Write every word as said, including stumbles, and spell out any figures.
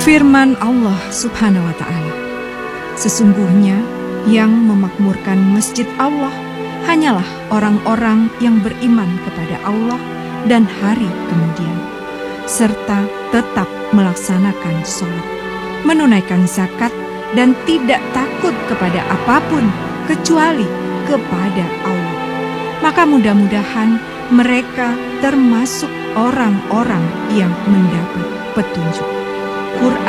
Firman Allah Subhanahu wa Ta'ala, sesungguhnya yang memakmurkan masjid Allah hanyalah orang-orang yang beriman kepada Allah dan hari kemudian, serta tetap melaksanakan sholat, menunaikan zakat, dan tidak takut kepada apapun kecuali kepada Allah. Maka mudah-mudahan mereka termasuk orang-orang yang mendapat petunjuk. Quran